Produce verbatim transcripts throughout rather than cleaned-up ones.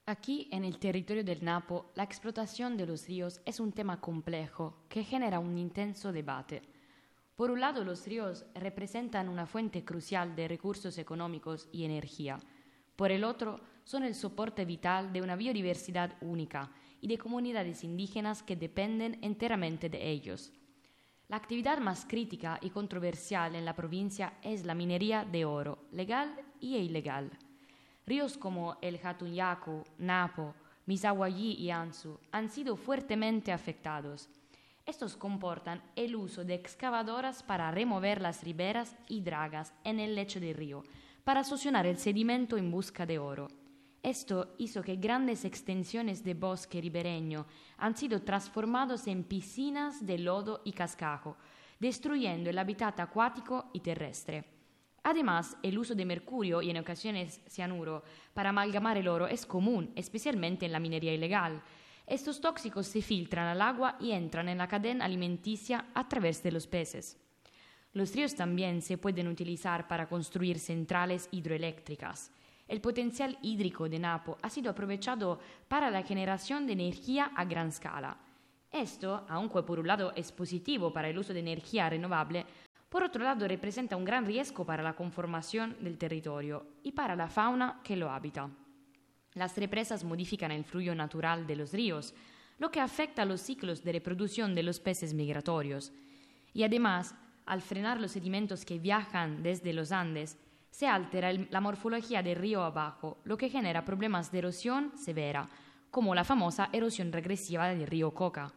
Aquí, en el territorio del Napo, la explotación de los ríos es un tema complejo que genera un intenso debate. Por un lado, los ríos representan una fuente crucial de recursos económicos y energía. Por el otro, son el soporte vital de una biodiversidad única y de comunidades indígenas que dependen enteramente de ellos. La actividad más crítica y controversial en la provincia es la minería de oro, legal y ilegal. Ríos como el Jatuyacu, Napo, Misahuallí y Anzu han sido fuertemente afectados. Estos comportan el uso de excavadoras para remover las riberas y dragas en el lecho del río, para succionar el sedimento en busca de oro. Esto hizo que grandes extensiones de bosque ribereño han sido transformados en piscinas de lodo y cascajo, destruyendo el hábitat acuático y terrestre. Además, el uso de mercurio y en ocasiones cianuro para amalgamar el oro es común, especialmente en la minería ilegal. Estos tóxicos se filtran al agua y entran en la cadena alimenticia a través de los peces. Los ríos también se pueden utilizar para construir centrales hidroeléctricas. El potencial hídrico de Napo ha sido aprovechado para la generación de energía a gran escala. Esto, aunque por un lado es positivo para el uso de energía renovable, por otro lado representa un gran riesgo para la conformación del territorio y para la fauna que lo habita. Las represas modifican el flujo natural de los ríos, lo que afecta a los ciclos de reproducción de los peces migratorios. Y además, al frenar los sedimentos que viajan desde los Andes, se altera el, la morfología del río abajo, lo que genera problemas de erosión severa, como la famosa erosión regresiva del río Coca.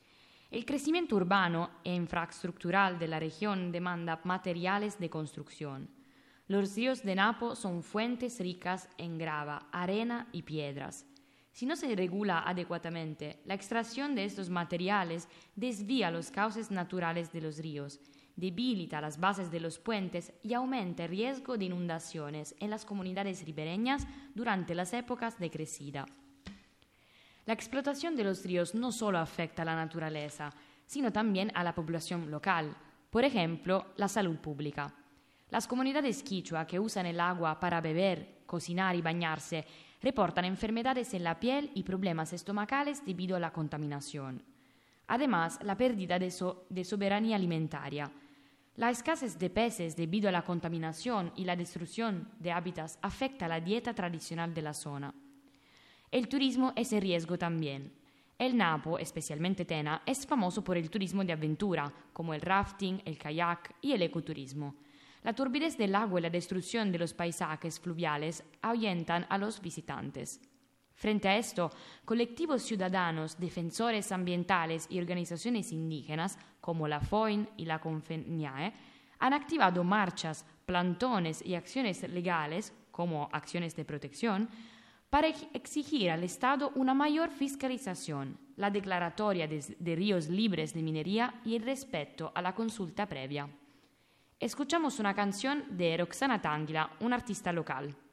El crecimiento urbano e infraestructural de la región demanda materiales de construcción. Los ríos de Napo son fuentes ricas en grava, arena y piedras. Si no se regula adecuadamente, la extracción de estos materiales desvía los cauces naturales de los ríos, debilita las bases de los puentes y aumenta el riesgo de inundaciones en las comunidades ribereñas durante las épocas de crecida. La explotación de los ríos no solo afecta a la naturaleza, sino también a la población local, por ejemplo, la salud pública. Las comunidades quichua que usan el agua para beber, cocinar y bañarse reportan enfermedades en la piel y problemas estomacales debido a la contaminación. Además, la pérdida de, so- de soberanía alimentaria. La escasez de peces debido a la contaminación y la destrucción de hábitats afecta la dieta tradicional de la zona. El turismo es en riesgo también. El Napo, especialmente Tena, es famoso por el turismo de aventura, como el rafting, el kayak y el ecoturismo. La turbidez del agua y la destrucción de los paisajes fluviales ahuyentan a los visitantes. Frente a esto, colectivos ciudadanos, defensores ambientales y organizaciones indígenas, como la FOIN y la CONFENIAE, han activado marchas, plantones y acciones legales, como acciones de protección, para exigir al Estado una mayor fiscalización, la declaratoria de, de ríos libres de minería y el respeto a la consulta previa. Escuchamos una canción de Roxana Tanguila, una artista local.